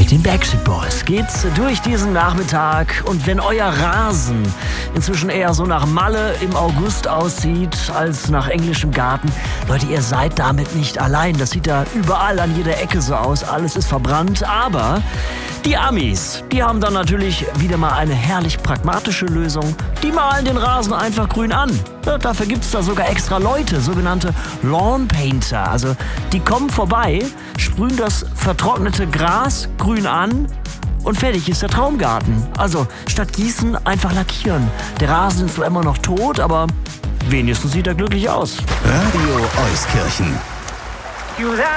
Mit den Backstreet Boys geht's durch diesen Nachmittag. Und wenn euer Rasen inzwischen eher so nach Malle im August aussieht als nach englischem Garten, Leute, ihr seid damit nicht allein. Das sieht da überall an jeder Ecke so aus. Alles ist verbrannt. Aber die Amis, die haben dann natürlich wieder mal eine herrlich pragmatische Lösung. Die malen den Rasen einfach grün an. Ja, dafür gibt's da sogar extra Leute, sogenannte Lawn Painter. Also die kommen vorbei, sprühen das vertrocknete Gras grün an und fertig ist der Traumgarten. Also statt gießen einfach lackieren. Der Rasen ist zwar immer noch tot, aber wenigstens sieht er glücklich aus. Radio Euskirchen.